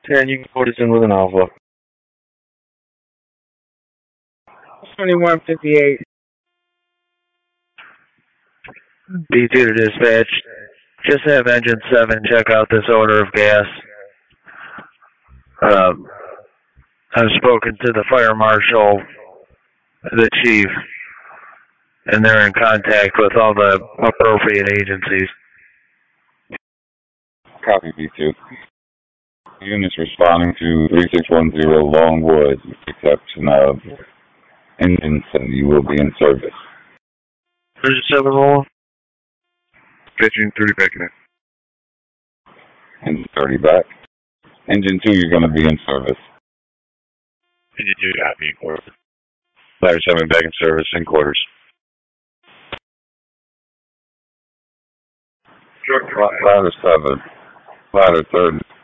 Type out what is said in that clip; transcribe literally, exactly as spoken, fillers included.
ten, you can put us in with an alpha. twenty-one fifty-eight. B two to dispatch. Just have engine seven check out this order of gas. Um, I've spoken to the fire marshal, the chief, and they're in contact with all the appropriate agencies. Copy, B two. Units responding to three six one zero Longwood, with the exception of engine seven, you will be in service. thirty-seven roll. Pitching thirty back in. Engine thirty back. Engine two, you're going to be in service. Engine two, copy, in quarters. Ladder seven back in service, in quarters. Ladder seven. Ladder third.